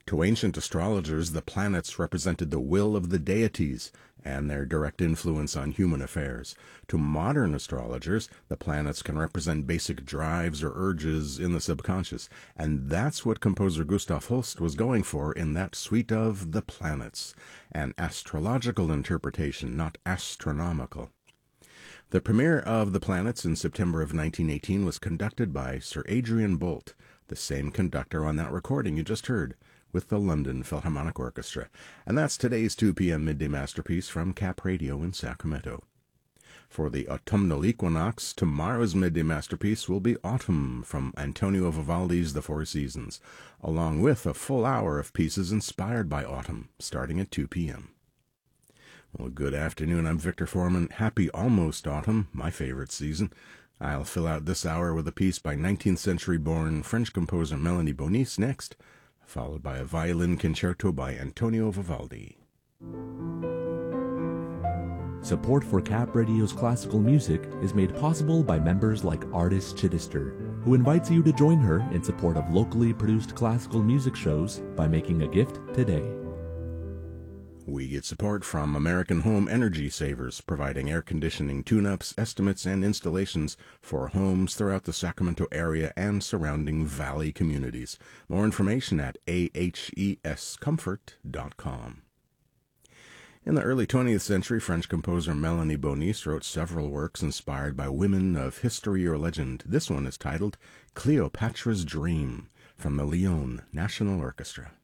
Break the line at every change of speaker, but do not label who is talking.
To ancient astrologers, the planets represented the will of the deities and their direct influence on human affairs. To modern astrologers, the planets can represent basic drives or urges in the subconscious, and that's what composer Gustav Holst was going for in that suite of The Planets, an astrological interpretation, not astronomical. The premiere of The Planets in September of 1918 was conducted by Sir Adrian Boult, the same conductor on that recording you just heard, with the London Philharmonic Orchestra. And that's today's 2 p.m. Midday Masterpiece from Cap Radio in Sacramento. For the autumnal equinox, tomorrow's Midday Masterpiece will be Autumn from Antonio Vivaldi's The Four Seasons, along with a full hour of pieces inspired by autumn, starting at 2 p.m. Well, good afternoon. I'm Victor Foreman. Happy almost autumn, my favorite season. I'll fill out this hour with a piece by 19th century-born French composer Melanie Bonis next, followed by a violin concerto by Antonio Vivaldi.
Support for Cap Radio's classical music is made possible by members like Artis Chittister, who invites you to join her in support of locally produced classical music shows by making a gift today.
We get support from American Home Energy Savers, providing air conditioning tune-ups, estimates, and installations for homes throughout the Sacramento area and surrounding valley communities. More information at ahescomfort.com. In the early 20th century, French composer Melanie Bonis wrote several works inspired by women of history or legend. This one is titled Cleopatra's Dream from the Lyon National Orchestra.